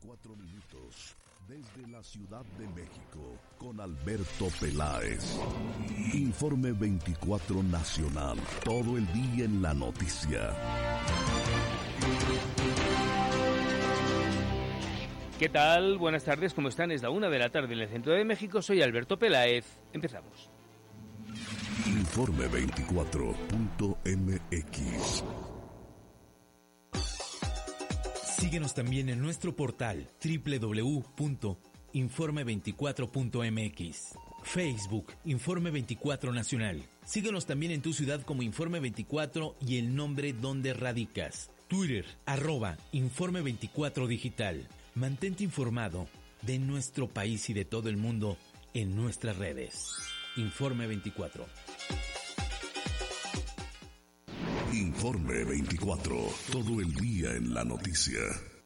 24 minutos desde la Ciudad de México con Alberto Peláez. Informe 24 Nacional, todo el día en la noticia. ¿Qué tal? Buenas tardes, ¿cómo están? Es la 1 de la tarde en el centro de México. Soy Alberto Peláez. Empezamos. Informe 24.mx. Síguenos también en nuestro portal www.informe24.mx. Facebook, Informe 24 Nacional. Síguenos también en tu ciudad como Informe 24 y el nombre donde radicas. Twitter, @Informe 24 Digital. Mantente informado de nuestro país y de todo el mundo en nuestras redes. Informe 24. Informe 24, todo el día en la noticia.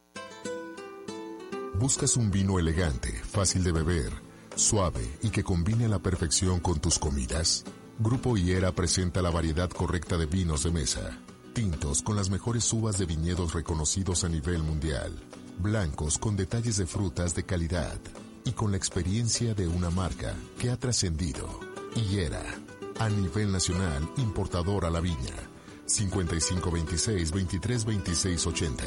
¿Buscas un vino elegante, fácil de beber, suave y que combine a la perfección con tus comidas? Grupo Higuera presenta la variedad correcta de vinos de mesa. Tintos con las mejores uvas de viñedos reconocidos a nivel mundial. Blancos con detalles de frutas de calidad y con la experiencia de una marca que ha trascendido. Higuera, a nivel nacional, importador a la viña. 5526-232680.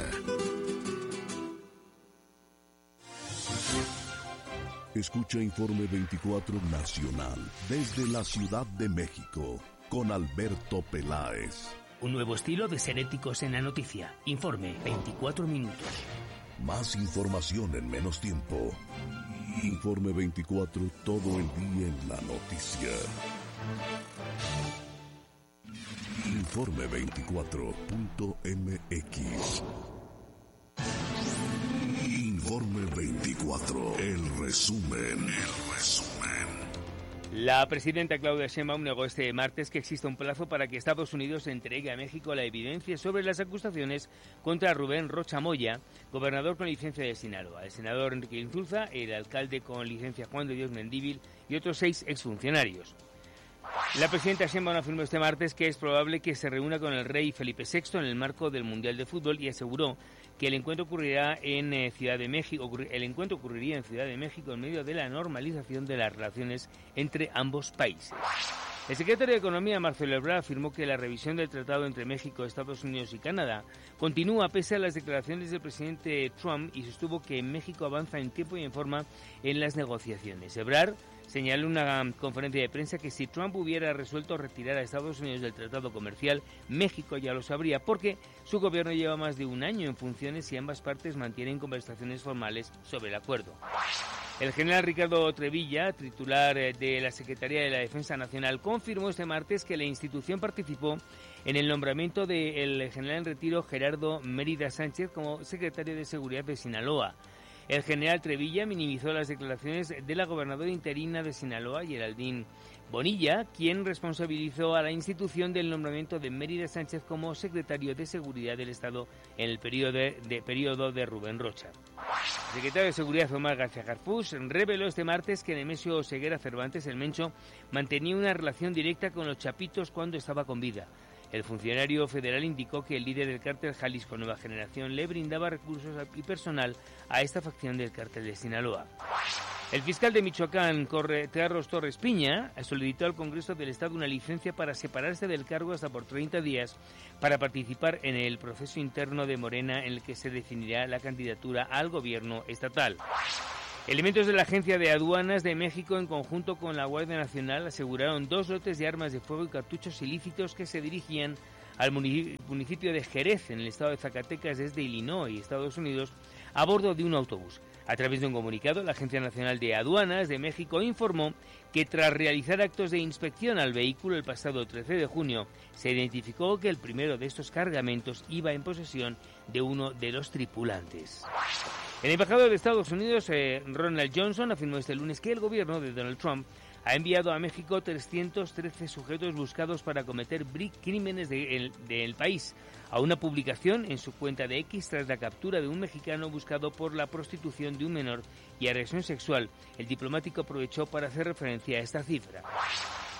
Escucha Informe 24 Nacional desde la Ciudad de México con Alberto Peláez. Un nuevo estilo de ser éticos en la noticia. Informe 24 minutos. Más información en menos tiempo. Informe 24, todo el día en la noticia. Informe 24.mx. Informe 24, el resumen. La presidenta Claudia Sheinbaum negó este martes que exista un plazo para que Estados Unidos entregue a México la evidencia sobre las acusaciones contra Rubén Rocha Moya, gobernador con licencia de Sinaloa, el senador Enrique Insulza, el alcalde con licencia Juan de Dios Mendívil y otros 6 exfuncionarios. La presidenta Sheinbaum afirmó este martes que es probable que se reúna con el rey Felipe VI en el marco del Mundial de Fútbol y aseguró que el encuentro ocurriría en Ciudad de México. El encuentro ocurriría en Ciudad de México en medio de la normalización de las relaciones entre ambos países. El secretario de Economía, Marcelo Ebrard, afirmó que la revisión del tratado entre México, Estados Unidos y Canadá continúa pese a las declaraciones del presidente Trump y sostuvo que México avanza en tiempo y en forma en las negociaciones. Ebrard señaló en una conferencia de prensa que si Trump hubiera resuelto retirar a Estados Unidos del tratado comercial, México ya lo sabría, porque su gobierno lleva más de un año en funciones y ambas partes mantienen conversaciones formales sobre el acuerdo. El general Ricardo Trevilla, titular de la Secretaría de la Defensa Nacional, confirmó este martes que la institución participó en el nombramiento del general en retiro Gerardo Mérida Sánchez como secretario de Seguridad de Sinaloa. El general Trevilla minimizó las declaraciones de la gobernadora interina de Sinaloa, Geraldine Bonilla, quien responsabilizó a la institución del nombramiento de Mérida Sánchez como secretario de Seguridad del Estado en el periodo de Rubén Rocha. El secretario de Seguridad, Omar García Harfuch, reveló este martes que Nemesio Oseguera Cervantes, el Mencho, mantenía una relación directa con los Chapitos cuando estaba con vida. El funcionario federal indicó que el líder del cártel Jalisco Nueva Generación le brindaba recursos y personal a esta facción del cártel de Sinaloa. El fiscal de Michoacán, Carlos Torres Piña, solicitó al Congreso del Estado una licencia para separarse del cargo hasta por 30 días para participar en el proceso interno de Morena en el que se definirá la candidatura al gobierno estatal. Elementos de la Agencia de Aduanas de México, en conjunto con la Guardia Nacional, aseguraron 2 lotes de armas de fuego y cartuchos ilícitos que se dirigían al municipio de Jerez, en el estado de Zacatecas, desde Illinois, Estados Unidos, a bordo de un autobús. A través de un comunicado, la Agencia Nacional de Aduanas de México informó que tras realizar actos de inspección al vehículo el pasado 13 de junio, se identificó que el primero de estos cargamentos iba en posesión de uno de los tripulantes. El embajador de Estados Unidos, Ronald Johnson, afirmó este lunes que el gobierno de Donald Trump ha enviado a México 313 sujetos buscados para cometer crímenes del país, a una publicación en su cuenta de X tras la captura de un mexicano buscado por la prostitución de un menor y agresión sexual. El diplomático aprovechó para hacer referencia a esta cifra.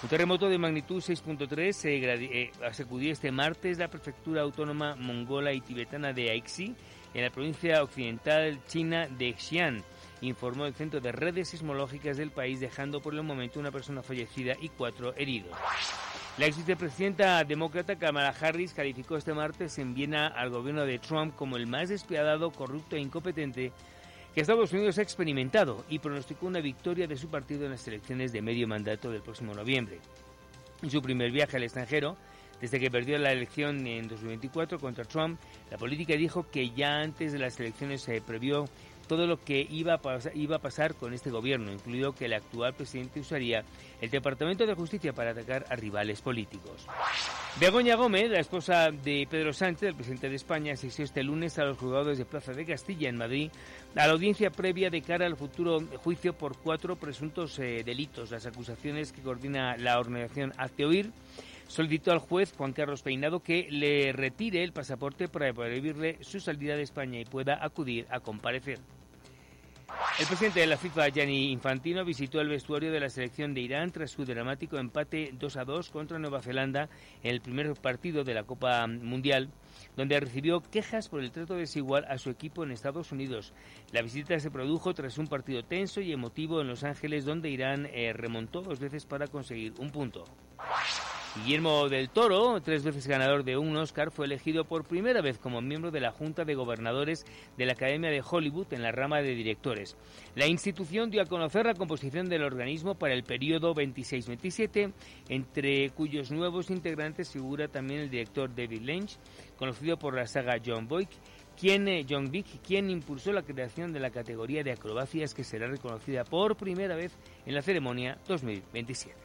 Un terremoto de magnitud 6.3 sacudió este martes la prefectura autónoma mongola y tibetana de Aixi, en la provincia occidental china de Xi'an, informó el Centro de Redes Sismológicas del país, dejando por el momento una persona fallecida y 4 heridos. La ex vicepresidenta demócrata Kamala Harris calificó este martes en Viena al gobierno de Trump como el más despiadado, corrupto e incompetente que Estados Unidos ha experimentado, y pronosticó una victoria de su partido en las elecciones de medio mandato del próximo noviembre. En su primer viaje al extranjero, desde que perdió la elección en 2024 contra Trump, la política dijo que ya antes de las elecciones se previó todo lo que iba a pasar con este gobierno, incluido que el actual presidente usaría el Departamento de Justicia para atacar a rivales políticos. Begoña Gómez, la esposa de Pedro Sánchez, el presidente de España, asistió este lunes a los juzgados de Plaza de Castilla, en Madrid, a la audiencia previa de cara al futuro juicio por 4 presuntos delitos. Las acusaciones que coordina la organización Hazte Oír solicitó al juez Juan Carlos Peinado que le retire el pasaporte para prohibirle su salida de España y pueda acudir a comparecer. El presidente de la FIFA, Gianni Infantino, visitó el vestuario de la selección de Irán tras su dramático empate 2-2 contra Nueva Zelanda en el primer partido de la Copa Mundial, donde recibió quejas por el trato desigual a su equipo en Estados Unidos. La visita se produjo tras un partido tenso y emotivo en Los Ángeles, donde Irán remontó 2 veces para conseguir un punto. Guillermo del Toro, 3 veces ganador de un Oscar, fue elegido por primera vez como miembro de la Junta de Gobernadores de la Academia de Hollywood en la rama de directores. La institución dio a conocer la composición del organismo para el periodo 26-27, entre cuyos nuevos integrantes figura también el director David Lynch, conocido por la saga John Wick, quien impulsó la creación de la categoría de acrobacias, que será reconocida por primera vez en la ceremonia 2027.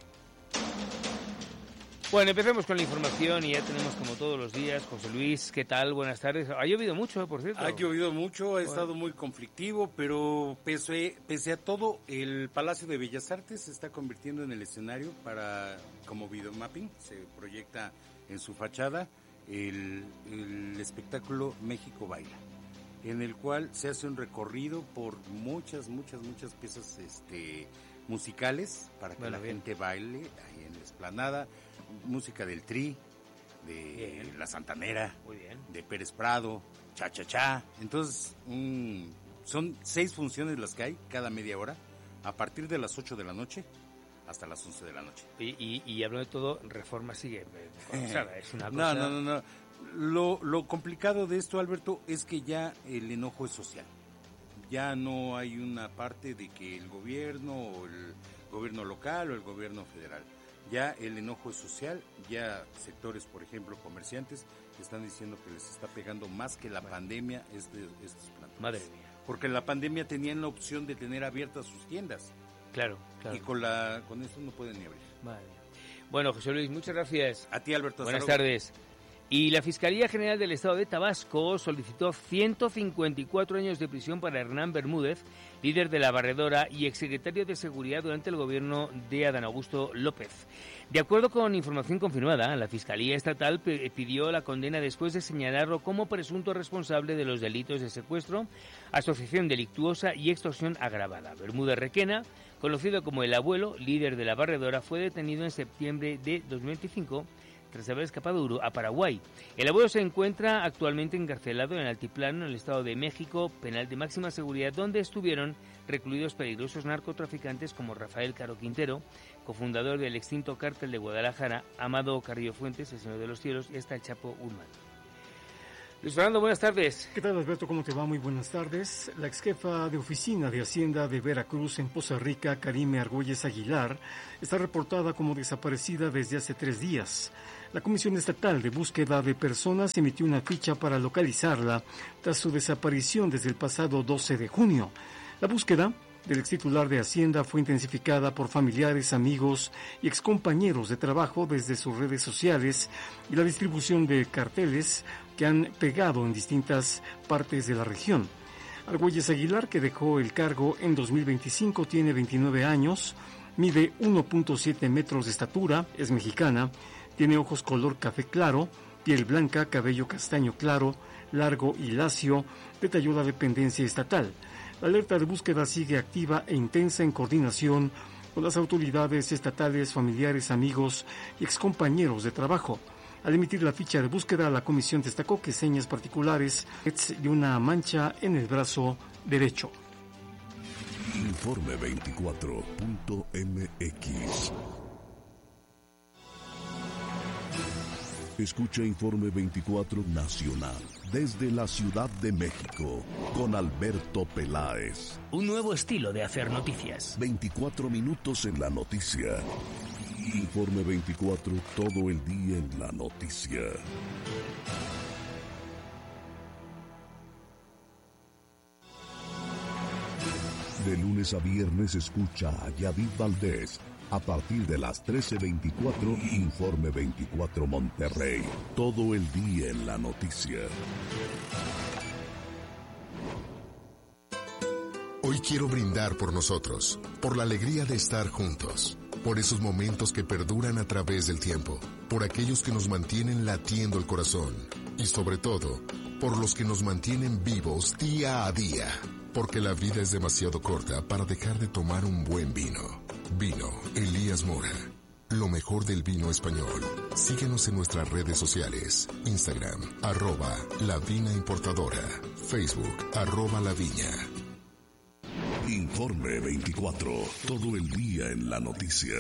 Bueno, empecemos con la información y ya tenemos, como todos los días, José Luis, ¿qué tal? Buenas tardes. Ha llovido mucho, por cierto. Ha llovido mucho, ha estado muy conflictivo, pero pese a todo, el Palacio de Bellas Artes se está convirtiendo en el escenario como videomapping. Se proyecta en su fachada el espectáculo México Baila, en el cual se hace un recorrido por muchas piezas musicales para que la gente baile ahí en la explanada. Música del Tri, de La Santanera, de Pérez Prado, Cha-Cha-Cha. Entonces, son 6 funciones las que hay cada media hora, a partir de las 8 de la noche hasta las 11 de la noche. Y hablando de todo, Reforma sigue colapsada, es una cosa... No. Lo complicado de esto, Alberto, es que ya el enojo es social. Ya no hay una parte de que el gobierno o el gobierno local o el gobierno federal. Ya el enojo es social, ya sectores, por ejemplo, comerciantes, están diciendo que les está pegando más que la pandemia estos plantas. Madre mía. Porque en la pandemia tenían la opción de tener abiertas sus tiendas. Claro. Y con esto no pueden ni abrir. Madre mía. Bueno, José Luis, muchas gracias. A ti, Alberto. Buenas tardes. Y la Fiscalía General del Estado de Tabasco solicitó 154 años de prisión para Hernán Bermúdez, líder de La Barredora y exsecretario de Seguridad durante el gobierno de Adán Augusto López. De acuerdo con información confirmada, la Fiscalía Estatal pidió la condena después de señalarlo como presunto responsable de los delitos de secuestro, asociación delictuosa y extorsión agravada. Bermúdez Requena, conocido como el Abuelo, líder de La Barredora, fue detenido en septiembre de 2025 tras haber escapado a Paraguay. El Abuelo se encuentra actualmente encarcelado en el Altiplano, en el Estado de México, penal de máxima seguridad, donde estuvieron recluidos peligrosos narcotraficantes como Rafael Caro Quintero, cofundador del extinto cártel de Guadalajara, Amado Carrillo Fuentes, el Señor de los Cielos, y hasta el Chapo Guzmán. Luis Fernando, buenas tardes. ¿Qué tal, Alberto? ¿Cómo te va? Muy buenas tardes. La exjefa de Oficina de Hacienda de Veracruz en Poza Rica, Karime Argüelles Aguilar, está reportada como desaparecida desde hace 3 días. La Comisión Estatal de Búsqueda de Personas emitió una ficha para localizarla tras su desaparición desde el pasado 12 de junio. La búsqueda del extitular de Hacienda fue intensificada por familiares, amigos y excompañeros de trabajo desde sus redes sociales y la distribución de carteles que han pegado en distintas partes de la región. Argüelles Aguilar, que dejó el cargo en 2025, tiene 29 años, mide 1.7 metros de estatura, es mexicana, tiene ojos color café claro, piel blanca, cabello castaño claro, largo y lacio, detalló la dependencia estatal. La alerta de búsqueda sigue activa e intensa en coordinación con las autoridades estatales, familiares, amigos y excompañeros de trabajo. Al emitir la ficha de búsqueda, la comisión destacó que señas particulares y una mancha en el brazo derecho. Informe 24.mx. Escucha Informe 24 Nacional desde la Ciudad de México con Alberto Peláez. Un nuevo estilo de hacer noticias. 24 minutos en la noticia. Informe 24, todo el día en la noticia. De lunes a viernes escucha a Yadid Valdés. A partir de las 13:24, Informe 24 Monterrey. Todo el día en la noticia. Hoy quiero brindar por nosotros, por la alegría de estar juntos, por esos momentos que perduran a través del tiempo, por aquellos que nos mantienen latiendo el corazón y sobre todo, por los que nos mantienen vivos día a día, porque la vida es demasiado corta para dejar de tomar un buen vino. Vino Elías Mora, lo mejor del vino español. Síguenos en nuestras redes sociales, Instagram, @lavinaimportadora, Facebook, @laviña. Informe 24, todo el día en la noticia.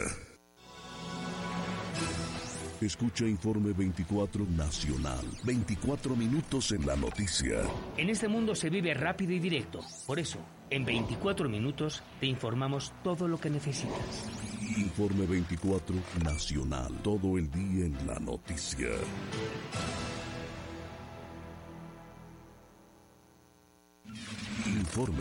Escucha Informe 24 Nacional, 24 minutos en la noticia. En este mundo se vive rápido y directo. Por eso, en 24 minutos te informamos todo lo que necesitas. Informe 24 Nacional, todo el día en la noticia. Informe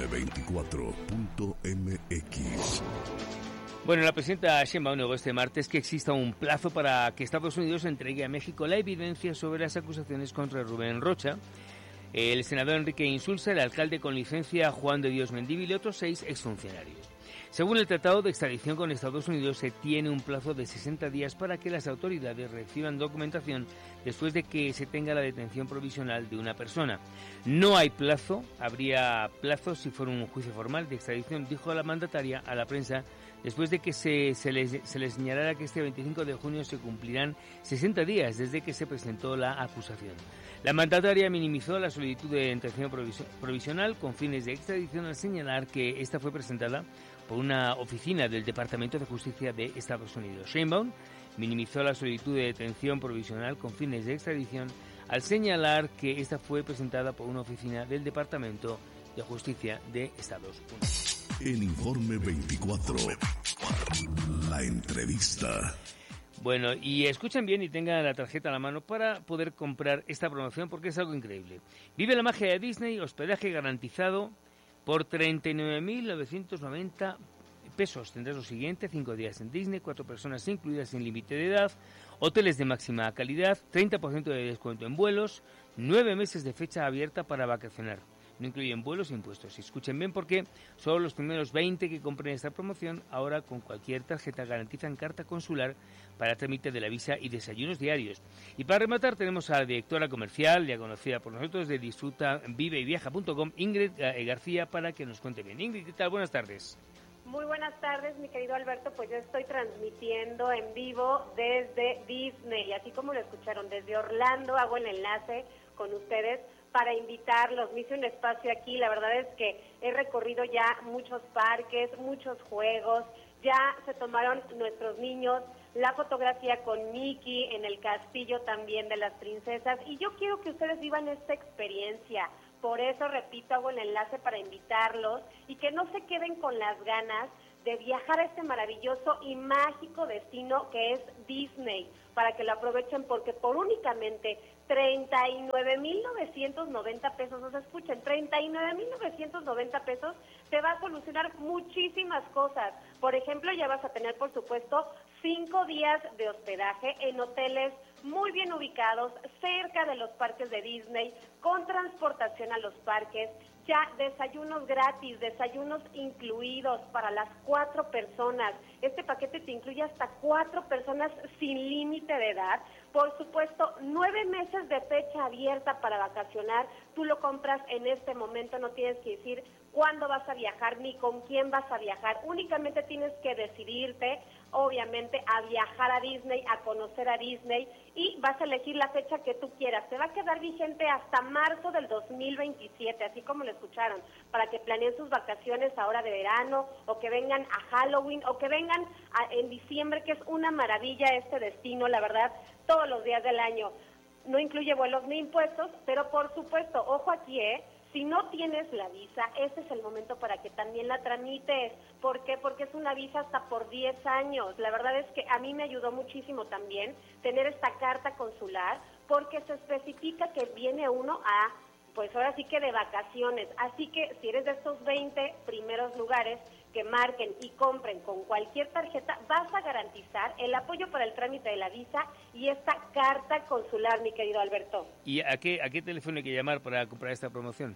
24.mx. Bueno, la presidenta Sheinbaum negó este martes que exista un plazo para que Estados Unidos entregue a México la evidencia sobre las acusaciones contra Rubén Rocha, el senador Enrique Insulza, el alcalde con licencia Juan de Dios Mendívil y otros 6 exfuncionarios. Según el Tratado de Extradición con Estados Unidos, se tiene un plazo de 60 días para que las autoridades reciban documentación después de que se tenga la detención provisional de una persona. No hay plazo, habría plazo si fuera un juicio formal de extradición, dijo la mandataria a la prensa, después de que se le señalara que este 25 de junio se cumplirán 60 días desde que se presentó la acusación. La mandataria minimizó la solicitud de detención provisional con fines de extradición al señalar que esta fue presentada por una oficina del Departamento de Justicia de Estados Unidos. Sheinbaum minimizó la solicitud de detención provisional con fines de extradición al señalar que esta fue presentada por una oficina del Departamento de Justicia de Estados Unidos. El Informe 24, la entrevista. Bueno, y escuchen bien y tengan la tarjeta a la mano para poder comprar esta promoción porque es algo increíble. Vive la magia de Disney, hospedaje garantizado por 39.990 pesos. Tendrás lo siguiente: 5 días en Disney, 4 personas incluidas sin límite de edad, hoteles de máxima calidad, 30% de descuento en vuelos, 9 meses de fecha abierta para vacacionar. No incluyen vuelos e impuestos. Escuchen bien porque solo los primeros 20 que compren esta promoción ahora con cualquier tarjeta garantizan carta consular para trámite de la visa y desayunos diarios. Y para rematar tenemos a la directora comercial, ya conocida por nosotros, de disfrutaviveyviaja.com, Ingrid García, para que nos cuente bien. Ingrid, ¿qué tal? Buenas tardes. Muy buenas tardes, mi querido Alberto. Pues yo estoy transmitiendo en vivo desde Disney, así como lo escucharon, desde Orlando. Hago el enlace con ustedes para invitarlos. Me hice un espacio aquí. La verdad es que he recorrido ya muchos parques, muchos juegos. Ya se tomaron nuestros niños la fotografía con Mickey en el castillo también de las princesas. Y yo quiero que ustedes vivan esta experiencia. Por eso, repito, hago el enlace para invitarlos y que no se queden con las ganas de viajar a este maravilloso y mágico destino que es Disney, para que lo aprovechen, porque por únicamente 39.990 pesos, o sea, escuchen, 39.990 pesos te va a solucionar muchísimas cosas. Por ejemplo, ya vas a tener, por supuesto, 5 días de hospedaje en hoteles muy bien ubicados, cerca de los parques de Disney, con transportación a los parques, ya desayunos gratis, desayunos incluidos para las 4 personas. Este paquete te incluye hasta 4 personas sin límite de edad. Por supuesto, 9 meses de fecha abierta para vacacionar. Tú lo compras en este momento, no tienes que decir cuándo vas a viajar ni con quién vas a viajar. Únicamente tienes que decidirte, obviamente, a viajar a Disney, a conocer a Disney, y vas a elegir la fecha que tú quieras. Te va a quedar vigente hasta marzo del 2027, así como lo escucharon, para que planeen sus vacaciones ahora de verano, o que vengan a Halloween, o que vengan en diciembre, que es una maravilla este destino, la verdad, todos los días del año. No incluye vuelos ni impuestos, pero por supuesto, ojo aquí, si no tienes la visa, este es el momento para que también la tramites. ¿Por qué? Porque es una visa hasta por 10 años. La verdad es que a mí me ayudó muchísimo también tener esta carta consular, porque se especifica que viene uno a, pues ahora sí que de vacaciones. Así que si eres de estos 20 primeros lugares que marquen y compren con cualquier tarjeta, vas a garantizar el apoyo para el trámite de la visa y esta carta consular, mi querido Alberto. ¿Y a qué teléfono hay que llamar para comprar esta promoción?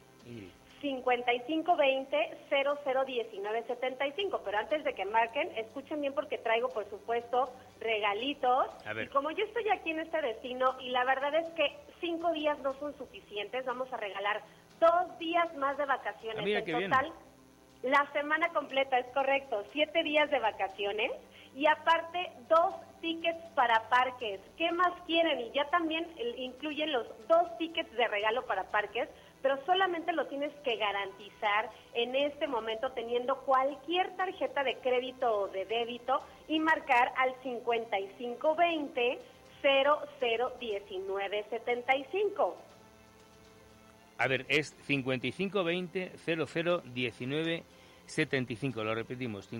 5520-001975, pero antes de que marquen, escuchen bien porque traigo, por supuesto, regalitos. Y como yo estoy aquí en este destino, y la verdad es que 5 días no son suficientes, vamos a regalar 2 días más de vacaciones. Mira, en qué total, bien. La semana completa, es correcto, 7 días de vacaciones, y aparte 2 tickets para parques. ¿Qué más quieren? Y ya también incluyen los 2 tickets de regalo para parques, pero solamente lo tienes que garantizar en este momento teniendo cualquier tarjeta de crédito o de débito y marcar al 5520-001975. A ver, es 5520-001975. Lo repetimos,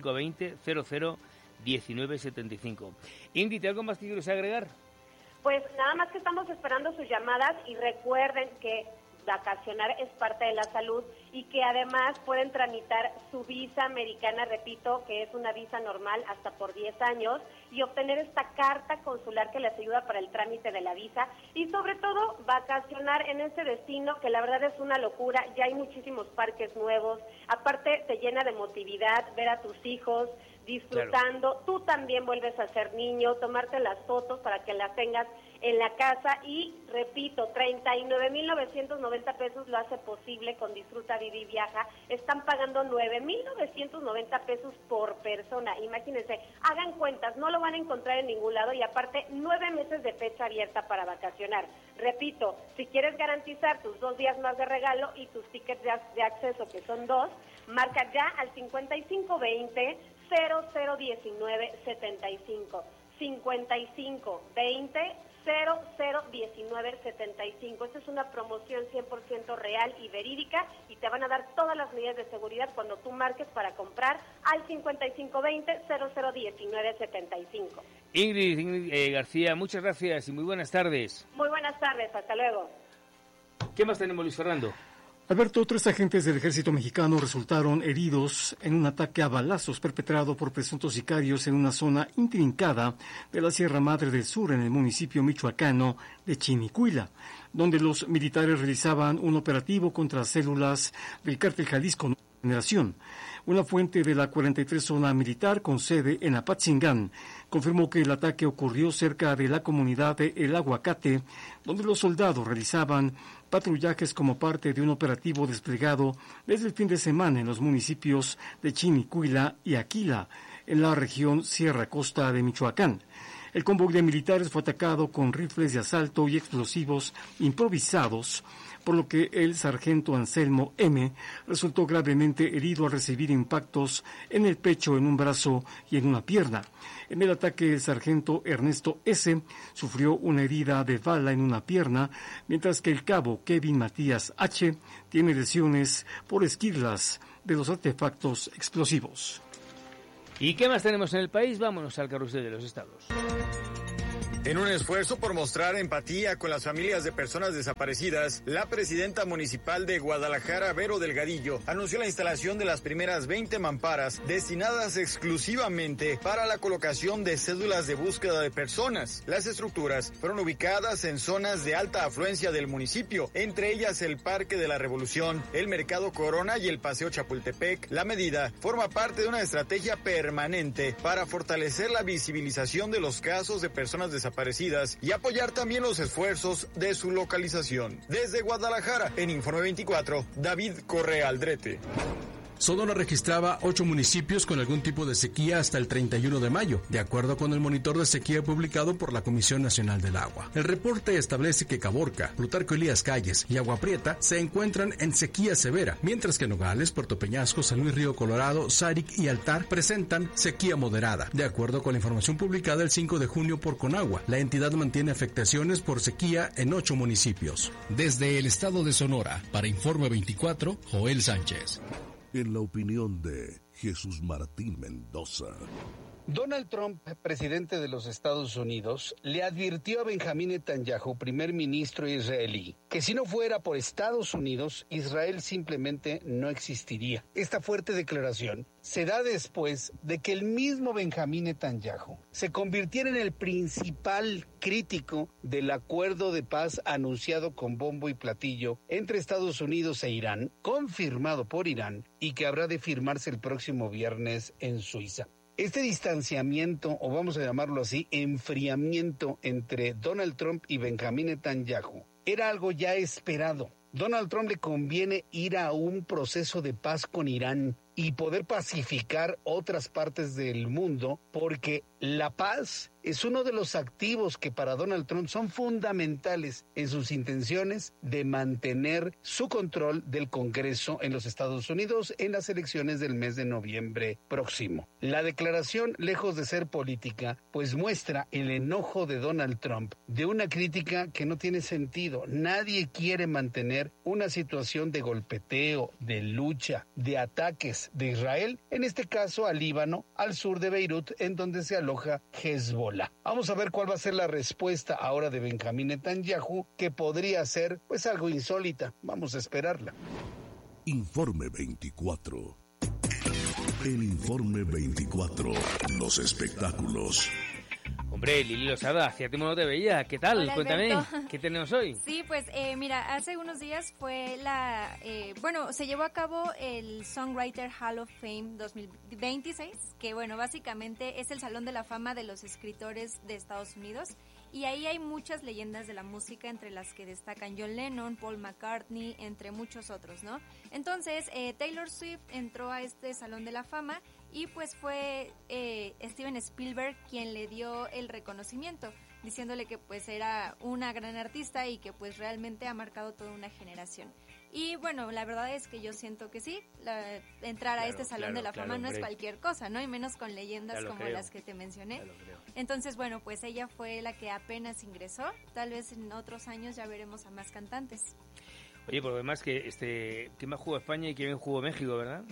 5520-001975. Ingrid, ¿algo más que quieres agregar? Pues nada más que estamos esperando sus llamadas, y recuerden que vacacionar es parte de la salud y que además pueden tramitar su visa americana, repito, que es una visa normal hasta por 10 años, y obtener esta carta consular que les ayuda para el trámite de la visa, y sobre todo vacacionar en este destino que la verdad es una locura. Ya hay muchísimos parques nuevos, aparte te llena de emotividad ver a tus hijos disfrutando. Claro. Tú también vuelves a ser niño, tomarte las fotos para que las tengas en la casa, y repito, 39,990 pesos lo hace posible con Disfruta, Vive y Viaja. Están pagando 9,990 pesos por persona. Imagínense, hagan cuentas, no lo van a encontrar en ningún lado, y aparte 9 meses de fecha abierta para vacacionar. Repito, si quieres garantizar tus 2 días más de regalo y tus tickets de acceso, que son 2, marca ya al 5520-001975. 5520-001975. Esta es una promoción 100% real y verídica, y te van a dar todas las medidas de seguridad cuando tú marques para comprar al 5520-001975. Ingrid García, muchas gracias y muy buenas tardes. Muy buenas tardes, hasta luego. ¿Qué más tenemos, Luis Fernando? Alberto, 3 agentes del ejército mexicano resultaron heridos en un ataque a balazos perpetrado por presuntos sicarios en una zona intrincada de la Sierra Madre del Sur, en el municipio michoacano de Chinicuila, donde los militares realizaban un operativo contra células del Cártel Jalisco Nueva Generación. Una fuente de la 43 Zona Militar con sede en Apatzingán confirmó que el ataque ocurrió cerca de la comunidad de El Aguacate, donde los soldados realizaban patrullajes como parte de un operativo desplegado desde el fin de semana en los municipios de Chinicuila y Aquila, en la región Sierra Costa de Michoacán. El convoy de militares fue atacado con rifles de asalto y explosivos improvisados, por lo que el sargento Anselmo M. resultó gravemente herido al recibir impactos en el pecho, en un brazo y en una pierna. En el ataque, el sargento Ernesto S. sufrió una herida de bala en una pierna, mientras que el cabo Kevin Matías H. tiene lesiones por esquirlas de los artefactos explosivos. ¿Y qué más tenemos en el país? Vámonos al carrusel de los estados. En un esfuerzo por mostrar empatía con las familias de personas desaparecidas, la presidenta municipal de Guadalajara, Vero Delgadillo, anunció la instalación de las primeras 20 mamparas destinadas exclusivamente para la colocación de cédulas de búsqueda de personas. Las estructuras fueron ubicadas en zonas de alta afluencia del municipio, entre ellas el Parque de la Revolución, el Mercado Corona y el Paseo Chapultepec. La medida forma parte de una estrategia permanente para fortalecer la visibilización de los casos de personas desaparecidas y apoyar también los esfuerzos de su localización. Desde Guadalajara, en Informe 24, David Correa Aldrete. Sonora registraba 8 municipios con algún tipo de sequía hasta el 31 de mayo, de acuerdo con el monitor de sequía publicado por la Comisión Nacional del Agua. El reporte establece que Caborca, Plutarco Elías Calles y Agua Prieta se encuentran en sequía severa, mientras que Nogales, Puerto Peñasco, San Luis Río Colorado, Sáric y Altar presentan sequía moderada. De acuerdo con la información publicada el 5 de junio por Conagua, la entidad mantiene afectaciones por sequía en 8 municipios. Desde el estado de Sonora, para Informe 24, Joel Sánchez. En la opinión de Jesús Martín Mendoza. Donald Trump, presidente de los Estados Unidos, le advirtió a Benjamín Netanyahu, primer ministro israelí, que si no fuera por Estados Unidos, Israel simplemente no existiría. Esta fuerte declaración se da después de que el mismo Benjamín Netanyahu se convirtiera en el principal crítico del acuerdo de paz anunciado con bombo y platillo entre Estados Unidos e Irán, confirmado por Irán y que habrá de firmarse el próximo viernes en Suiza. Este distanciamiento, o vamos a llamarlo así, enfriamiento entre Donald Trump y Benjamín Netanyahu, era algo ya esperado. Donald Trump le conviene ir a un proceso de paz con Irán y poder pacificar otras partes del mundo, porque la paz es uno de los activos que para Donald Trump son fundamentales en sus intenciones de mantener su control del Congreso en los Estados Unidos en las elecciones del mes de noviembre próximo. La declaración, lejos de ser política, pues muestra el enojo de Donald Trump de una crítica que no tiene sentido. Nadie quiere mantener una situación de golpeteo, de lucha, de ataques de Israel, en este caso al Líbano, al sur de Beirut, en donde se aloja Hezbollah. Vamos a ver cuál va a ser la respuesta ahora de Benjamín Netanyahu, que podría ser pues algo insólita. Vamos a esperarla. Informe 24. El Informe 24. Los espectáculos. Hombre, Lili Lozada, hacía tiempo no te veía. ¿Qué tal? Hola, Cuéntame, Alberto. ¿qué tenemos hoy? Sí, pues mira, hace unos días fue se llevó a cabo el Songwriter Hall of Fame 2026, que bueno, básicamente es el Salón de la Fama de los escritores de Estados Unidos. Y ahí hay muchas leyendas de la música, entre las que destacan John Lennon, Paul McCartney, entre muchos otros, ¿no? Entonces, Taylor Swift entró a este Salón de la Fama y pues fue Steven Spielberg quien le dio el reconocimiento, diciéndole que pues era una gran artista y que pues realmente ha marcado toda una generación. Y bueno, la verdad es que yo siento que sí, entrar a este Salón de la Fama no es cualquier cosa, ¿no? Y menos con leyendas como las que te mencioné. Entonces, bueno, pues ella fue la que apenas ingresó. Tal vez en otros años ya veremos a más cantantes. Oye, por lo demás, ¿quién más jugó España y quién jugó México, verdad?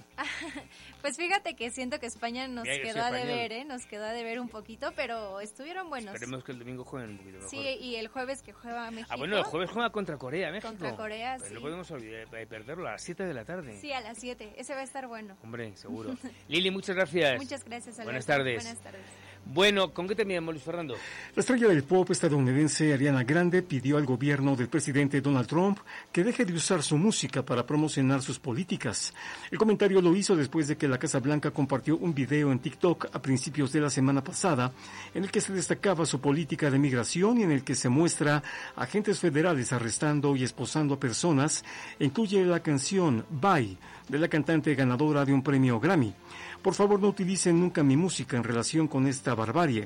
Pues fíjate que siento que España nos quedó a deber, nos quedó a deber un poquito, pero estuvieron buenos. Esperemos que el domingo jueguen un poquito mejor. Sí, y el jueves que juega México. Ah, bueno, el jueves juega contra Corea, México. Contra Corea, pues sí. no podemos perderlo a las 7 de la tarde. Sí, a las 7, ese va a estar bueno. Hombre, seguro. Lili, muchas gracias. Muchas gracias, Alberto. Buenas tardes. Buenas tardes. Bueno, ¿con qué terminamos, Luis Fernando? La estrella del pop estadounidense Ariana Grande pidió al gobierno del presidente Donald Trump que deje de usar su música para promocionar sus políticas. El comentario lo hizo después de que la Casa Blanca compartió un video en TikTok a principios de la semana pasada en el que se destacaba su política de migración y en el que se muestra a agentes federales arrestando y esposando a personas e incluye la canción Bye de la cantante ganadora de un premio Grammy. Por favor, no utilicen nunca mi música en relación con esta barbarie,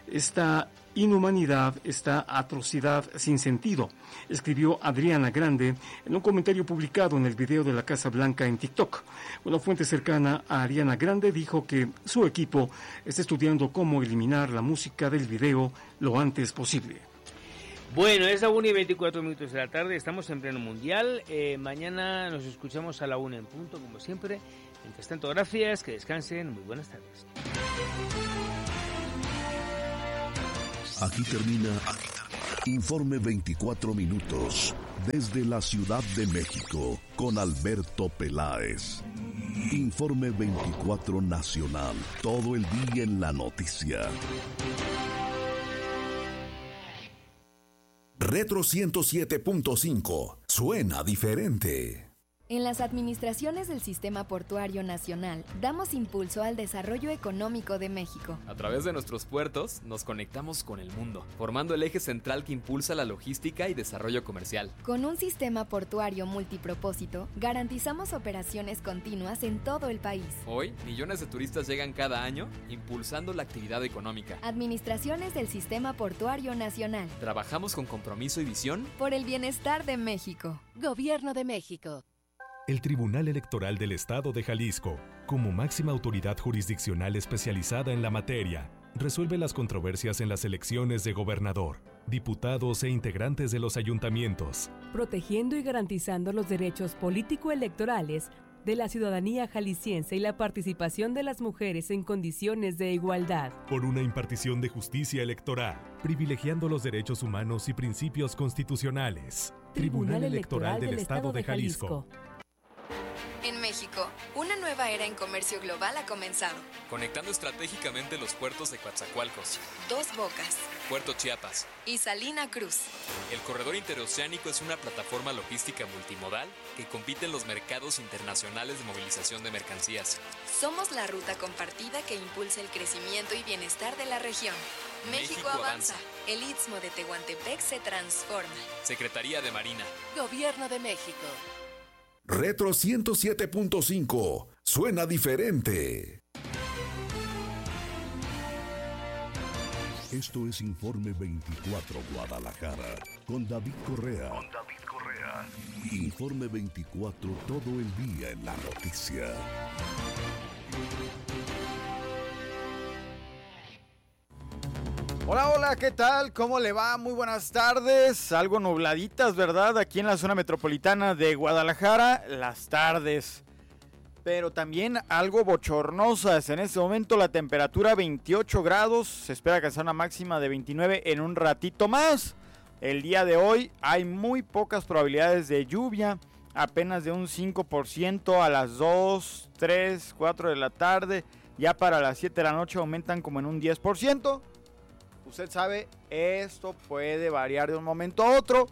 esta inhumanidad, esta atrocidad sin sentido, escribió Ariana Grande en un comentario publicado en el video de la Casa Blanca en TikTok. Una fuente cercana a Ariana Grande dijo que su equipo está estudiando cómo eliminar la música del video lo antes posible. Bueno, es la 1:24 de la tarde, estamos en pleno mundial. Mañana nos escuchamos a la 1 en punto, como siempre. Mientras tanto, gracias, que descansen, muy buenas tardes. Aquí termina Informe 24 minutos desde la Ciudad de México con Alberto Peláez. Informe 24 Nacional, todo el día en la noticia. Retro 107.5, suena diferente. En las administraciones del Sistema Portuario Nacional, damos impulso al desarrollo económico de México. A través de nuestros puertos, nos conectamos con el mundo, formando el eje central que impulsa la logística y desarrollo comercial. Con un sistema portuario multipropósito, garantizamos operaciones continuas en todo el país. Hoy, millones de turistas llegan cada año, impulsando la actividad económica. Administraciones del Sistema Portuario Nacional. Trabajamos con compromiso y visión por el bienestar de México. Gobierno de México. El Tribunal Electoral del Estado de Jalisco, como máxima autoridad jurisdiccional especializada en la materia, resuelve las controversias en las elecciones de gobernador, diputados e integrantes de los ayuntamientos, protegiendo y garantizando los derechos político-electorales de la ciudadanía jalisciense y la participación de las mujeres en condiciones de igualdad. Por una impartición de justicia electoral, privilegiando los derechos humanos y principios constitucionales. Tribunal Electoral del Estado de Jalisco. En México, una nueva era en comercio global ha comenzado. Conectando estratégicamente los puertos de Coatzacoalcos, Dos Bocas, Puerto Chiapas y Salina Cruz. El corredor interoceánico es una plataforma logística multimodal que compite en los mercados internacionales de movilización de mercancías. Somos la ruta compartida que impulsa el crecimiento y bienestar de la región. México avanza. El Istmo de Tehuantepec se transforma. Secretaría de Marina. Gobierno de México. Retro 107.5, suena diferente. Esto es Informe 24 Guadalajara, con David Correa. Informe 24, todo el día en la noticia. Hola, hola, ¿qué tal? ¿Cómo le va? Muy buenas tardes. Algo nubladitas, ¿verdad? Aquí en la zona metropolitana de Guadalajara, las tardes. Pero también algo bochornosas. En este momento la temperatura 28 grados. Se espera alcanzar una máxima de 29 en un ratito más. El día de hoy hay muy pocas probabilidades de lluvia. Apenas de un 5% a las 2, 3, 4 de la tarde. Ya para las 7 de la noche aumentan como en un 10%. Usted sabe, esto puede variar de un momento a otro.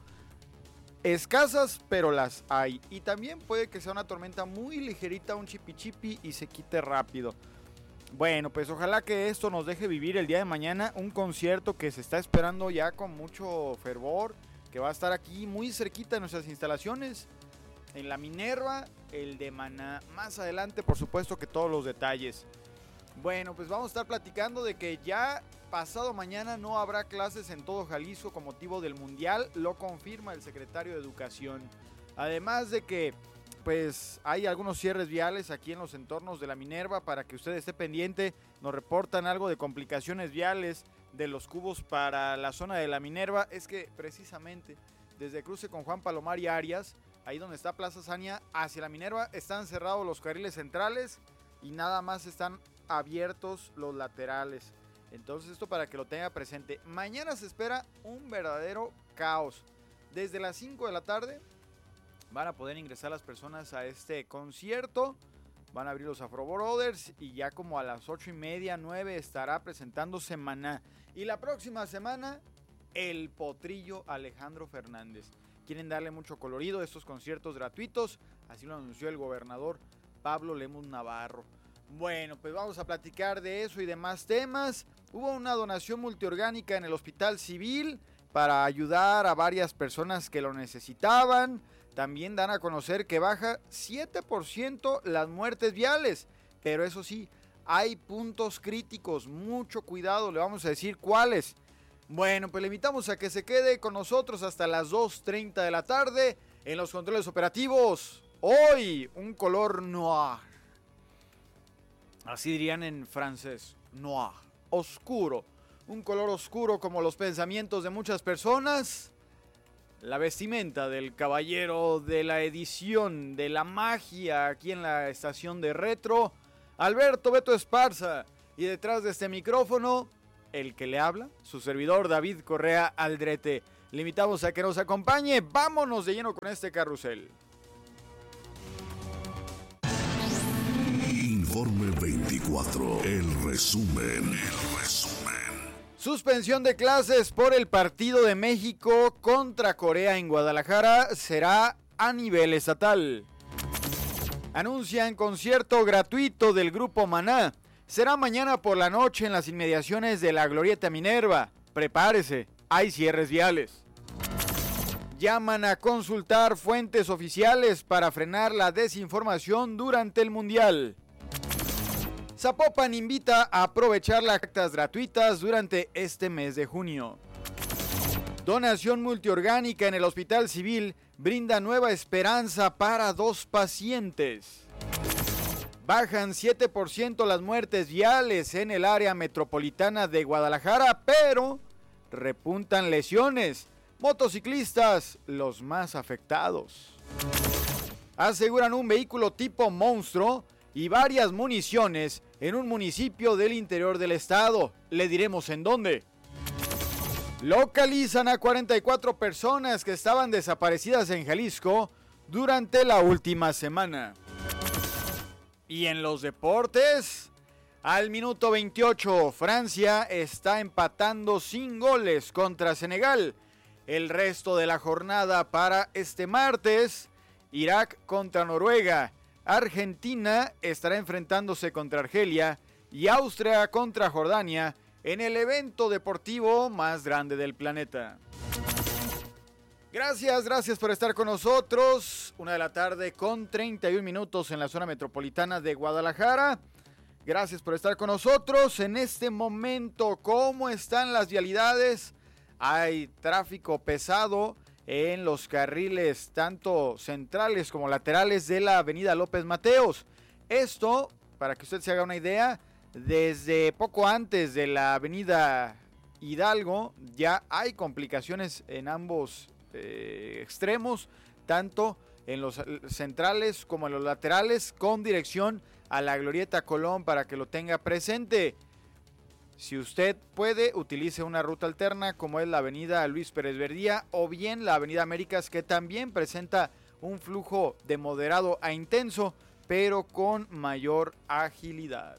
Escasas, pero las hay. Y también puede que sea una tormenta muy ligerita, un chipi y se quite rápido. Bueno, pues ojalá que esto nos deje vivir el día de mañana un concierto que se está esperando ya con mucho fervor, que va a estar aquí muy cerquita de nuestras instalaciones, en la Minerva, el de Maná. Más adelante, por supuesto, que todos los detalles. Bueno, pues vamos a estar platicando de que ya pasado mañana no habrá clases en todo Jalisco con motivo del Mundial, lo confirma el secretario de Educación. Además de que pues hay algunos cierres viales aquí en los entornos de la Minerva para que usted esté pendiente. Nos reportan algo de complicaciones viales de los cubos para la zona de la Minerva. Es que precisamente desde cruce con Juan Palomar y Arias, ahí donde está Plaza Sania, hacia la Minerva, están cerrados los carriles centrales y nada más están abiertos los laterales. Entonces esto para que lo tenga presente. Mañana se espera un verdadero caos. Desde las 5 de la tarde van a poder ingresar las personas a este concierto. Van a abrir los Afro Brothers y ya como a las 8:30, 9 estará presentándose Maná. Y la próxima semana, el Potrillo Alejandro Fernández. Quieren darle mucho colorido a estos conciertos gratuitos. Así lo anunció el gobernador Pablo Lemus Navarro. Bueno, pues vamos a platicar de eso y demás temas. Hubo una donación multiorgánica en el Hospital Civil para ayudar a varias personas que lo necesitaban. También dan a conocer que baja 7% las muertes viales. Pero eso sí, hay puntos críticos. Mucho cuidado, le vamos a decir cuáles. Bueno, pues le invitamos a que se quede con nosotros hasta las 2:30 de la tarde en los controles operativos. Hoy, un color noir. Así dirían en francés, noir, oscuro. Un color oscuro como los pensamientos de muchas personas. La vestimenta del caballero de la edición de la magia aquí en la estación de Retro, Alberto Beto Esparza. Y detrás de este micrófono, el que le habla, su servidor David Correa Aldrete. Le invitamos a que nos acompañe. Vámonos de lleno con este carrusel. Informe 24, el resumen. Suspensión de clases por el partido de México contra Corea en Guadalajara será a nivel estatal. Anuncian concierto gratuito del grupo Maná. Será mañana por la noche en las inmediaciones de la Glorieta Minerva. Prepárese, hay cierres viales. Llaman a consultar fuentes oficiales para frenar la desinformación durante el Mundial. Zapopan invita a aprovechar las actas gratuitas durante este mes de junio. Donación multiorgánica en el Hospital Civil brinda nueva esperanza para 2 pacientes. Bajan 7% las muertes viales en el área metropolitana de Guadalajara, pero repuntan lesiones. Motociclistas, los más afectados. Aseguran un vehículo tipo monstruo y varias municiones en un municipio del interior del estado. Le diremos en dónde. Localizan a 44 personas que estaban desaparecidas en Jalisco durante la última semana. Y en los deportes, al minuto 28, Francia está empatando sin goles contra Senegal. El resto de la jornada para este martes, Irak contra Noruega, Argentina estará enfrentándose contra Argelia y Austria contra Jordania en el evento deportivo más grande del planeta. Gracias por estar con nosotros. 1:00 p.m. con 31 minutos en la zona metropolitana de Guadalajara. Gracias por estar con nosotros. En este momento, ¿cómo están las vialidades? Hay tráfico pesado en los carriles tanto centrales como laterales de la avenida López Mateos. Esto, para que usted se haga una idea, desde poco antes de la avenida Hidalgo ya hay complicaciones en ambos extremos, tanto en los centrales como en los laterales, con dirección a la Glorieta Colón, para que lo tenga presente. Si usted puede, utilice una ruta alterna como es la avenida Luis Pérez Verdía o bien la avenida Américas, que también presenta un flujo de moderado a intenso, pero con mayor agilidad.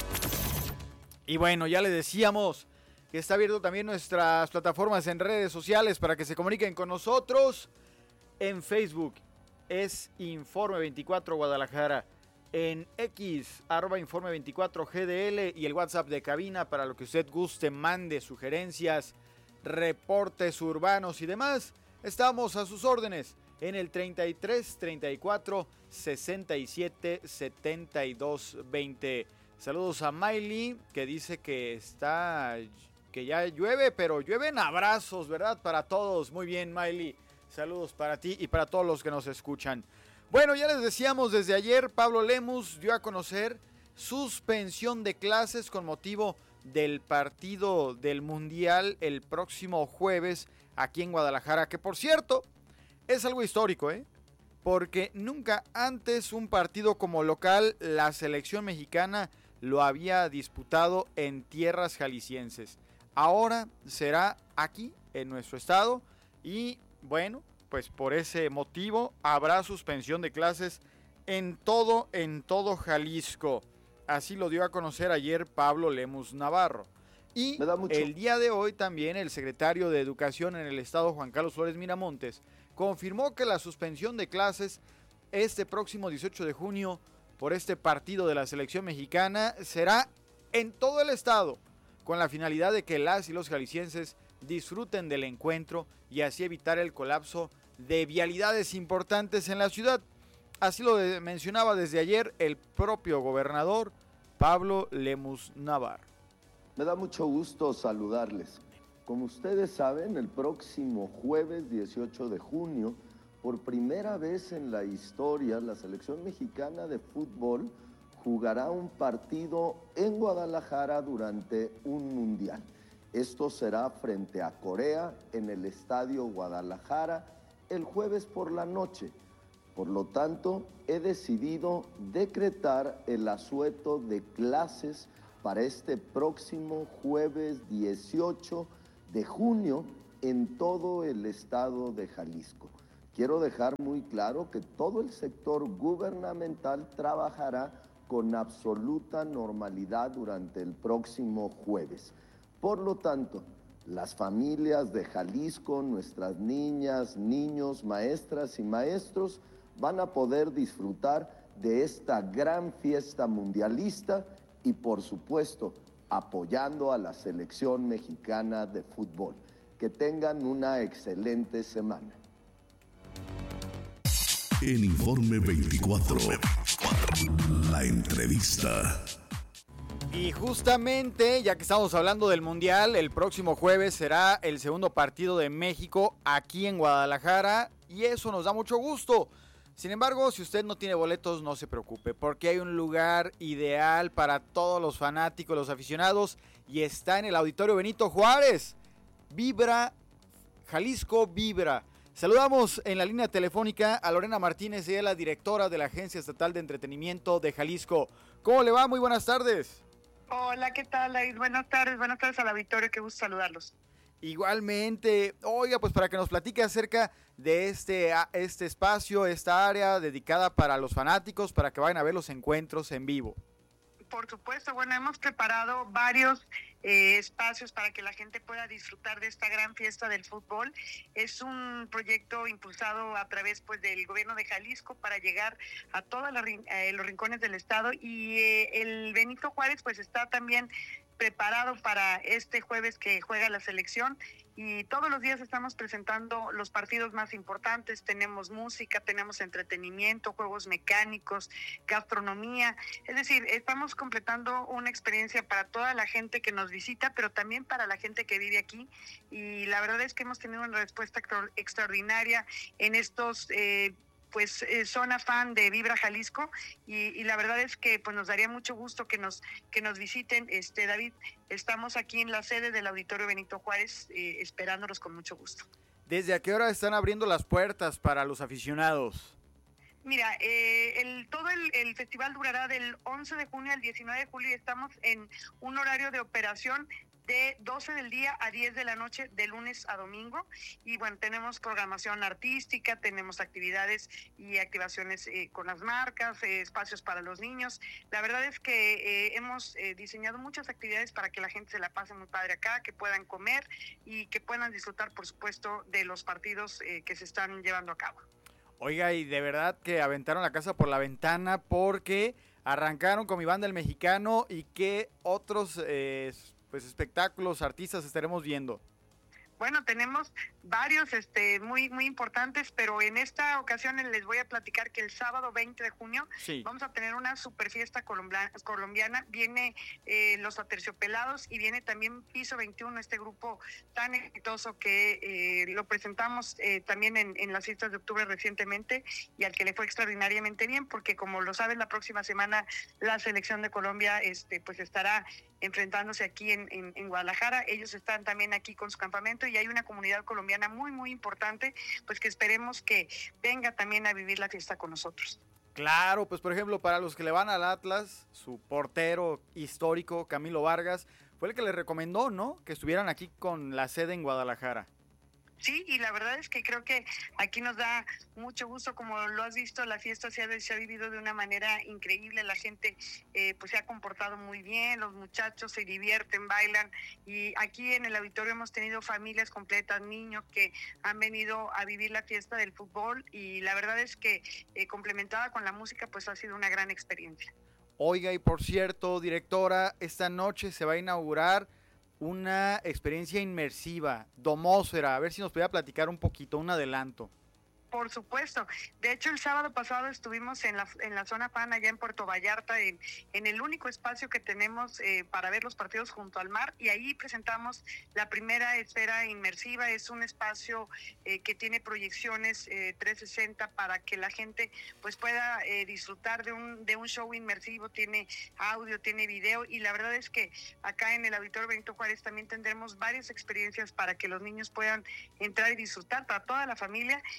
Y bueno, ya le decíamos que está abierto también nuestras plataformas en redes sociales para que se comuniquen con nosotros. En Facebook es Informe 24 Guadalajara. En X, @Informe 24 GDL, y el WhatsApp de cabina para lo que usted guste, mande sugerencias, reportes urbanos y demás. Estamos a sus órdenes en el 33 34 67 72 20. Saludos a Miley, que dice que ya llueve, pero llueven abrazos, ¿verdad? Para todos. Muy bien, Miley. Saludos para ti y para todos los que nos escuchan. Bueno, ya les decíamos, desde ayer Pablo Lemus dio a conocer suspensión de clases con motivo del partido del Mundial el próximo jueves aquí en Guadalajara, que por cierto es algo histórico, porque nunca antes un partido como local la selección mexicana lo había disputado en tierras jaliscienses. Ahora será aquí en nuestro estado y bueno, pues por ese motivo habrá suspensión de clases en todo Jalisco. Así lo dio a conocer ayer Pablo Lemus Navarro. Y el día de hoy también el secretario de Educación en el estado, Juan Carlos Flores Miramontes, confirmó que la suspensión de clases este próximo 18 de junio por este partido de la selección mexicana será en todo el estado, con la finalidad de que las y los jaliscienses disfruten del encuentro y así evitar el colapso de vialidades importantes en la ciudad. Así lo mencionaba desde ayer el propio gobernador Pablo Lemus Navarro. Me da mucho gusto saludarles. Como ustedes saben, el próximo jueves 18 de junio, por primera vez en la historia, la selección mexicana de fútbol jugará un partido en Guadalajara durante un mundial. Esto será frente a Corea en el Estadio Guadalajara el jueves por la noche. Por lo tanto, he decidido decretar el asueto de clases para este próximo jueves 18 de junio en todo el estado de Jalisco. Quiero dejar muy claro que todo el sector gubernamental trabajará con absoluta normalidad durante el próximo jueves. Por lo tanto, las familias de Jalisco, nuestras niñas, niños, maestras y maestros van a poder disfrutar de esta gran fiesta mundialista y, por supuesto, apoyando a la selección mexicana de fútbol. Que tengan una excelente semana. En Informe 24, la entrevista. Y justamente, ya que estamos hablando del Mundial, el próximo jueves será el segundo partido de México aquí en Guadalajara y eso nos da mucho gusto. Sin embargo, si usted no tiene boletos, no se preocupe, porque hay un lugar ideal para todos los fanáticos, los aficionados, y está en el Auditorio Benito Juárez. Vibra, Jalisco Vibra. Saludamos en la línea telefónica a Lorena Martínez, ella es la directora de la Agencia Estatal de Entretenimiento de Jalisco. ¿Cómo le va? Muy buenas tardes. Hola, ¿qué tal, David? Buenas tardes al auditorio, qué gusto saludarlos. Igualmente, oiga, pues para que nos platique acerca de este espacio, esta área dedicada para los fanáticos, para que vayan a ver los encuentros en vivo. Por supuesto, bueno, hemos preparado varios espacios para que la gente pueda disfrutar de esta gran fiesta del fútbol. Es un proyecto impulsado a través pues del gobierno de Jalisco para llegar a todos los rincones del estado y el Benito Juárez pues está también preparado para este jueves que juega la selección y todos los días estamos presentando los partidos más importantes. Tenemos música, tenemos entretenimiento, juegos mecánicos, gastronomía, es decir, estamos completando una experiencia para toda la gente que nos visita, pero también para la gente que vive aquí y la verdad es que hemos tenido una respuesta extraordinaria en estos zona fan de Vibra Jalisco y la verdad es que pues nos daría mucho gusto que nos visiten. David, estamos aquí en la sede del Auditorio Benito Juárez esperándolos con mucho gusto. ¿Desde a qué hora están abriendo las puertas para los aficionados? Mira, todo el festival durará del 11 de junio al 19 de julio y estamos en un horario de operación de 12 del día a 10 de la noche, de lunes a domingo. Y bueno, tenemos programación artística, tenemos actividades y activaciones con las marcas, espacios para los niños. La verdad es que hemos diseñado muchas actividades para que la gente se la pase muy padre acá, que puedan comer y que puedan disfrutar, por supuesto, de los partidos que se están llevando a cabo. Oiga, y de verdad que aventaron la casa por la ventana porque arrancaron con mi banda El Mexicano y qué otros espectáculos, artistas estaremos viendo. Bueno, tenemos varios muy importantes, pero en esta ocasión les voy a platicar que el sábado 20 de junio vamos a tener una super fiesta colombiana. Viene Los Aterciopelados y viene también Piso 21, este grupo tan exitoso que lo presentamos también en las fiestas de octubre recientemente y al que le fue extraordinariamente bien, porque como lo saben, la próxima semana la selección de Colombia pues estará enfrentándose aquí en Guadalajara. Ellos están también aquí con su campamento y hay una comunidad colombiana muy importante, pues que esperemos que venga también a vivir la fiesta con nosotros. Claro, pues por ejemplo, para los que le van al Atlas, su portero histórico, Camilo Vargas, fue el que les recomendó, ¿no?, que estuvieran aquí con la sede en Guadalajara. Sí, y la verdad es que creo que aquí nos da mucho gusto, como lo has visto, la fiesta se ha vivido de una manera increíble, la gente pues se ha comportado muy bien, los muchachos se divierten, bailan, y aquí en el auditorio hemos tenido familias completas, niños que han venido a vivir la fiesta del fútbol, y la verdad es que complementada con la música pues ha sido una gran experiencia. Oiga, y por cierto, directora, esta noche se va a inaugurar una experiencia inmersiva, Domósfera. A ver si nos podía platicar un poquito, un adelanto. Por supuesto. De hecho, el sábado pasado estuvimos en la zona fan allá en Puerto Vallarta, en el único espacio que tenemos para ver los partidos junto al mar, y ahí presentamos la primera esfera inmersiva. Es un espacio que tiene proyecciones 360 para que la gente pues pueda disfrutar de un show inmersivo. Tiene audio, tiene video, y la verdad es que acá en el Auditorio Benito Juárez también tendremos varias experiencias para que los niños puedan entrar y disfrutar, para toda la familia, y también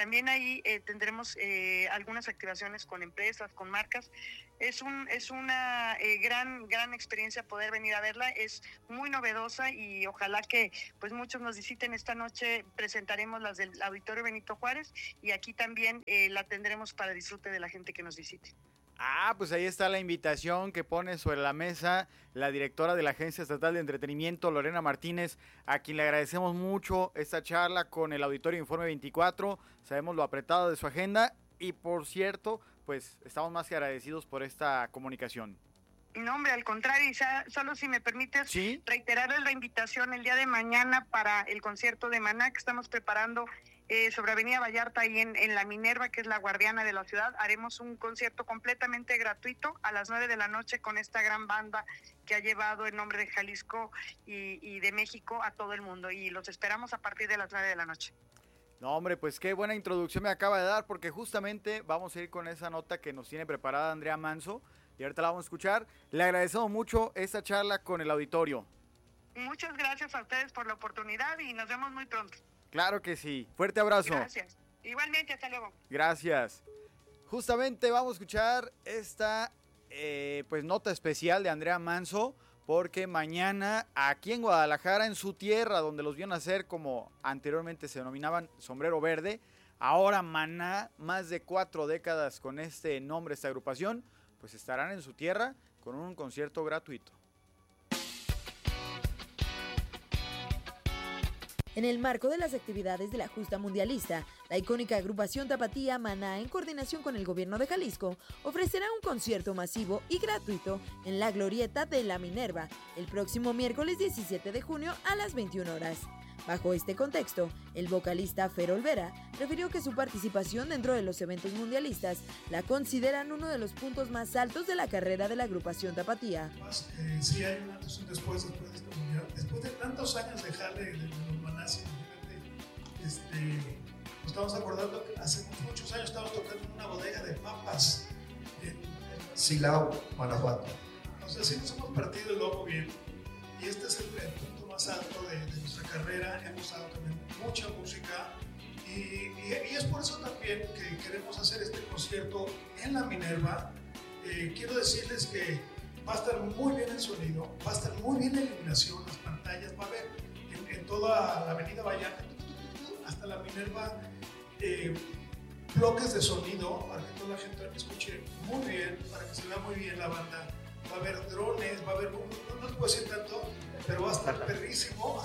también ahí tendremos algunas activaciones con empresas, con marcas. Es una gran experiencia poder venir a verla, es muy novedosa y ojalá que pues muchos nos visiten. Esta noche presentaremos las del Auditorio Benito Juárez y aquí también la tendremos para disfrute de la gente que nos visite. Pues ahí está la invitación que pone sobre la mesa la directora de la Agencia Estatal de Entretenimiento, Lorena Martínez, a quien le agradecemos mucho esta charla con el Auditorio Informe 24. Sabemos lo apretado de su agenda y, por cierto, pues estamos más que agradecidos por esta comunicación. No, hombre, al contrario, solo si me permites reiterarles la invitación el día de mañana para el concierto de Maná que estamos preparando sobre Avenida Vallarta, ahí en la Minerva, que es la guardiana de la ciudad. Haremos un concierto completamente gratuito a las 9 de la noche con esta gran banda que ha llevado el nombre de Jalisco y de México a todo el mundo, y los esperamos a partir de las 9 de la noche. No, hombre, pues qué buena introducción me acaba de dar, porque justamente vamos a ir con esa nota que nos tiene preparada Andrea Manso, y ahorita la vamos a escuchar. Le agradecemos mucho esta charla con el auditorio. Muchas gracias a ustedes por la oportunidad y nos vemos muy pronto. Claro que sí. Fuerte abrazo. Gracias. Igualmente, hasta luego. Gracias. Justamente vamos a escuchar esta pues nota especial de Andrea Manso, porque mañana aquí en Guadalajara, en su tierra, donde los vio nacer como anteriormente se denominaban Sombrero Verde, ahora Maná, más de 4 décadas con este nombre, esta agrupación, pues estarán en su tierra con un concierto gratuito. En el marco de las actividades de la justa mundialista, la icónica agrupación tapatía Maná, en coordinación con el gobierno de Jalisco, ofrecerá un concierto masivo y gratuito en la Glorieta de la Minerva el próximo miércoles 17 de junio a las 21 horas. Bajo este contexto, el vocalista Fer Olvera refirió que su participación dentro de los eventos mundialistas la consideran uno de los puntos más altos de la carrera de la agrupación tapatía. Sí, hay un antes y un después de este mundial. Después de tantos años de jale de los Manás, nos estamos acordando que hace muchos años estábamos tocando en una bodega de papas en Silao, Guanajuato. Entonces sí nos hemos partido el lomo bien, y este es el punto más alto de nuestra carrera. Hemos dado también mucha música y es por eso también que queremos hacer este concierto en la Minerva. Quiero decirles que va a estar muy bien el sonido, va a estar muy bien la iluminación, las pantallas, va a haber en toda la avenida Vallarta hasta la Minerva bloques de sonido para que toda la gente escuche muy bien, para que se vea muy bien la banda. Va a haber drones, va a haber, no les puedo decir tanto, pero va a estar perrísimo.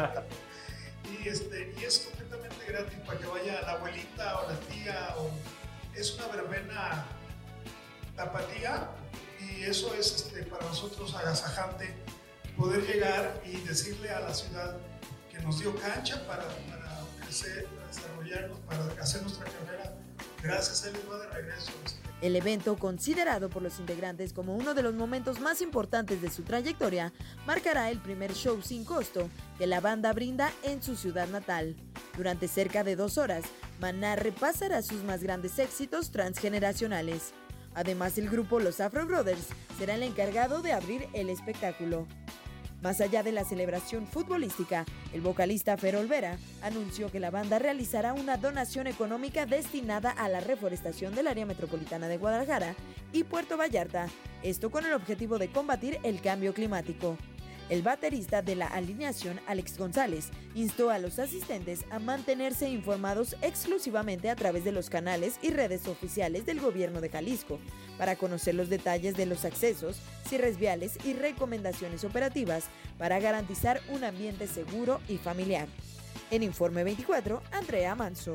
y es completamente gratis para que vaya la abuelita o la tía, es una verbena tapatía, y eso es para nosotros agasajante poder llegar y decirle a la ciudad que nos dio cancha para crecer, para desarrollarnos, para hacer nuestra carrera. Gracias, él va de regreso. El evento, considerado por los integrantes como uno de los momentos más importantes de su trayectoria, marcará el primer show sin costo que la banda brinda en su ciudad natal. Durante cerca de 2 horas, Maná repasará sus más grandes éxitos transgeneracionales. Además, el grupo Los Afro Brothers será el encargado de abrir el espectáculo. Más allá de la celebración futbolística, el vocalista Fer Olvera anunció que la banda realizará una donación económica destinada a la reforestación del área metropolitana de Guadalajara y Puerto Vallarta, esto con el objetivo de combatir el cambio climático. El baterista de la alineación, Alex González, instó a los asistentes a mantenerse informados exclusivamente a través de los canales y redes oficiales del gobierno de Jalisco, para conocer los detalles de los accesos, cierres viales y recomendaciones operativas para garantizar un ambiente seguro y familiar. En Informe 24, Andrea Manso.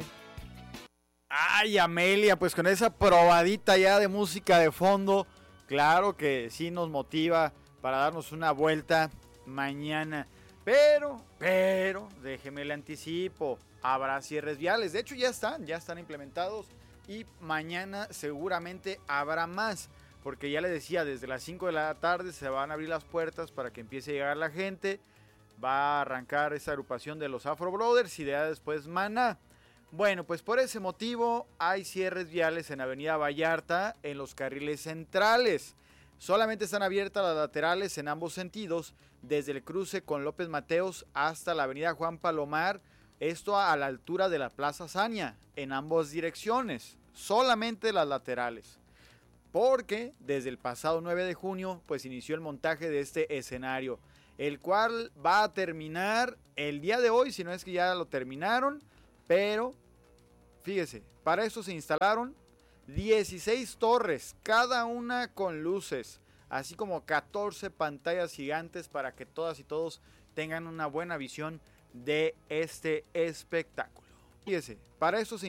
Ay, Amelia, pues con esa probadita ya de música de fondo, claro que sí nos motiva para darnos una vuelta mañana. Pero, déjeme le anticipo, habrá cierres viales. De hecho ya están implementados, y mañana seguramente habrá más, porque ya le decía, desde las 5 de la tarde se van a abrir las puertas para que empiece a llegar la gente. Va a arrancar esa agrupación de los Afro Brothers y ya después Maná. Bueno, pues por ese motivo hay cierres viales en Avenida Vallarta en los carriles centrales. Solamente están abiertas las laterales en ambos sentidos, desde el cruce con López Mateos hasta la avenida Juan Palomar, Esto a la altura de la Plaza Zaña, en ambas direcciones, solamente las laterales. Porque desde el pasado 9 de junio pues inició el montaje de este escenario, el cual va a terminar el día de hoy, si no es que ya lo terminaron, pero fíjese, para esto se instalaron 16 torres, cada una con luces, así como 14 pantallas gigantes para que todas y todos tengan una buena visión de este espectáculo. Fíjese, para esto se